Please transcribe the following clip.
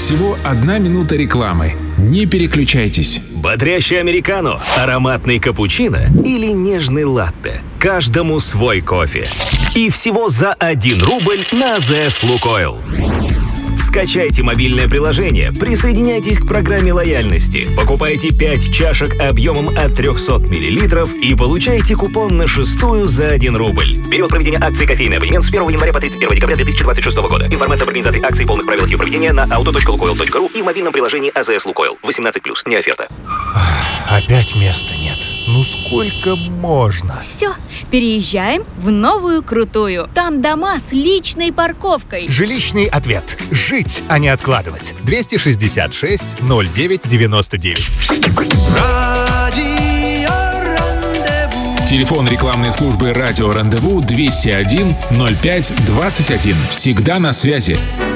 Всего 1 минута рекламы. Не переключайтесь. Бодрящий американо, ароматный капучино или нежный латте. Каждому свой кофе. И всего за 1 рубль на АЗС Лукойл. Скачайте мобильное приложение, присоединяйтесь к программе лояльности, покупайте 5 чашек объемом от 300 мл и получайте купон на 6-ю за 1 рубль. Период проведения акции «Кофейный абонемент» с 1 января по 31 декабря 2026 года. Информация об организации акции и полных правилах ее проведения на auto.lukoil.ru и в мобильном приложении АЗС Лукойл. 18+, не оферта. Опять места нет. Ну сколько можно? Все, переезжаем в новую крутую. Там дома с личной парковкой. Жилищный ответ. Жить, а не откладывать. 266 09 99. Телефон рекламной службы «Радио Рандеву» 201 05 21. Всегда на связи.